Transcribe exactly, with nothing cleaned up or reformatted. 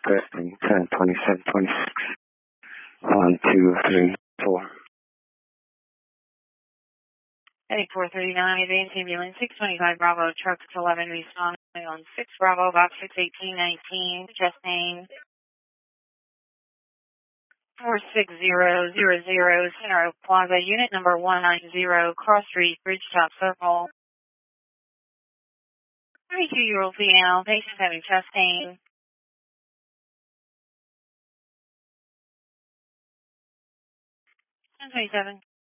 Testing ten, twenty-seven, twenty-six. One, two, three, four. Heading four thirty-nine, advance ambulance six twenty-five Bravo, truck eleven, responding on six Bravo, about six eighteen nineteen, chest pain. four six zero zero zero, Center Oak Plaza, unit number one nine zero, Cross Street, Bridgetop Circle. thirty-two-year-old female, patient having chest pain. ten twenty-seven.